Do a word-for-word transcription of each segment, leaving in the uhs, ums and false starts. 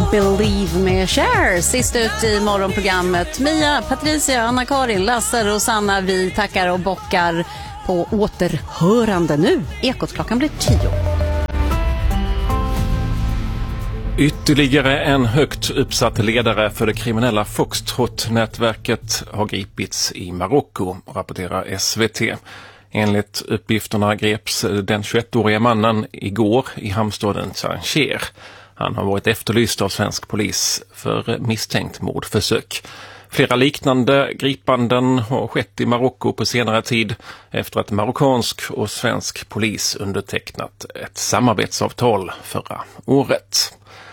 Believe med Cher. Sist ut i morgonprogrammet. Mia, Patricia, Anna-Karin, Lasse, Rosanna. Vi tackar och bockar på återhörande nu. Ekot klockan blir tio. Ytterligare en högt uppsatt ledare för det kriminella Foxtrot-nätverket har gripits i Marocko, rapporterar S V T. Enligt uppgifterna greps den tjugoettåriga mannen igår i hamnstaden Tanger. Han har varit efterlyst av svensk polis för misstänkt mordförsök. Flera liknande gripanden har skett i Marocko på senare tid efter att marockansk och svensk polis undertecknat ett samarbetsavtal förra året.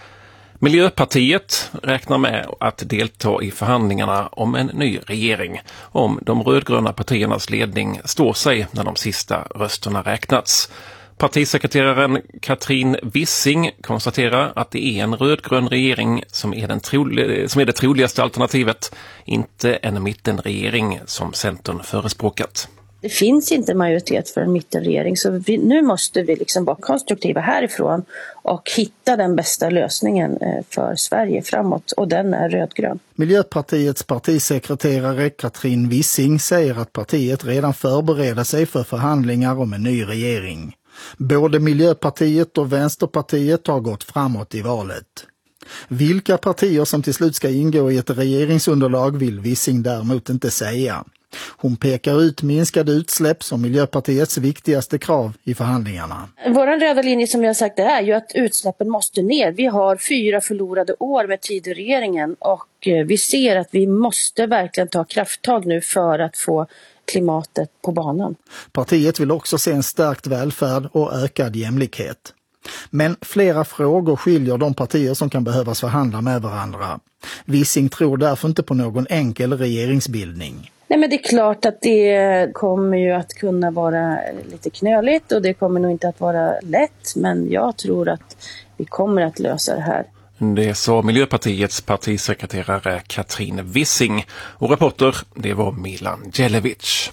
Miljöpartiet räknar med att delta i förhandlingarna om en ny regering om de rödgröna partiernas ledning står sig när de sista rösterna räknats. Partisekreteraren Katrin Wissing konstaterar att det är en rödgrön regering som är, den troliga, som är det troligaste alternativet, inte en mittenregering som Centern förespråkat. Det finns inte majoritet för en mittenregering, så vi, nu måste vi liksom vara konstruktiva härifrån och hitta den bästa lösningen för Sverige framåt, och den är rödgrön. Miljöpartiets partisekreterare Katrin Wissing säger att partiet redan förbereder sig för förhandlingar om en ny regering. Både Miljöpartiet och Vänsterpartiet har gått framåt i valet. Vilka partier som till slut ska ingå i ett regeringsunderlag vill Wissing däremot inte säga. Hon pekar ut minskade utsläpp som Miljöpartiets viktigaste krav i förhandlingarna. Vår röda linje, som jag har sagt, det är ju att utsläppen måste ner. Vi har fyra förlorade år med tidregeringen och vi ser att vi måste verkligen ta krafttag nu för att få klimatet på banan. Partiet vill också se en stärkt välfärd och ökad jämlikhet. Men flera frågor skiljer de partier som kan behövas förhandla med varandra. Wissing tror därför inte på någon enkel regeringsbildning. Nej, men det är klart att det kommer ju att kunna vara lite knöligt och det kommer nog inte att vara lätt, men jag tror att vi kommer att lösa det här. Det sa Miljöpartiets partisekreterare Katrin Wissing, och reporter det var Milan Djelevic.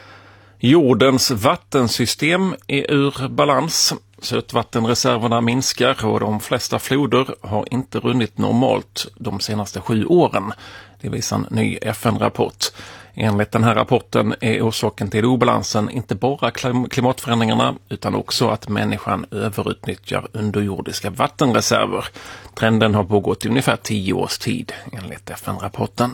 Jordens vattensystem är ur balans. Sötvattenreserverna minskar och de flesta floder har inte runnit normalt de senaste sju åren. Det visar en ny F N-rapport. Enligt den här rapporten är orsaken till obalansen inte bara klimatförändringarna utan också att människan överutnyttjar underjordiska vattenreserver. Trenden har pågått i ungefär tio års tid enligt F N-rapporten.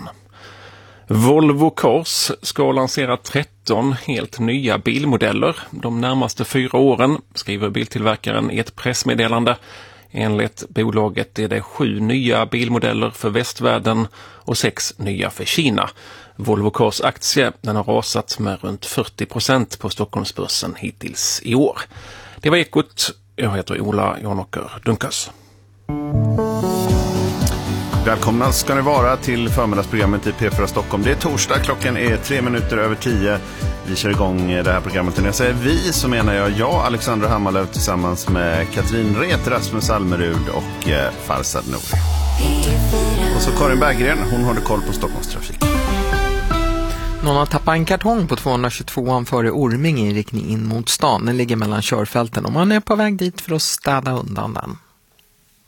Volvo Cars ska lansera tretton helt nya bilmodeller de närmaste fyra åren, skriver biltillverkaren i ett pressmeddelande. Enligt bolaget är det sju nya bilmodeller för västvärlden och sex nya för Kina. Volvo Cars aktie den har rasat med runt fyrtio procent på Stockholmsbörsen hittills i år. Det var Ekot. Jag heter Ola Janåker Dunkas. Välkomna ska ni vara till förmiddagsprogrammet i P fyra Stockholm. Det är torsdag, klockan är tre minuter över tio. Vi kör igång det här programmet. När jag säger vi så menar jag jag, Alexandra Hammarlöv, tillsammans med Katrin Ret, Rasmus Almerud och eh, Farsad Nouri. Och så Karin Berggren, hon håller koll på Stockholmstrafik. Någon har tappat en kartong på tvåhundratjugotvåan före Orming i riktning in mot stan. Den ligger mellan körfälten och man är på väg dit för att städa undan den.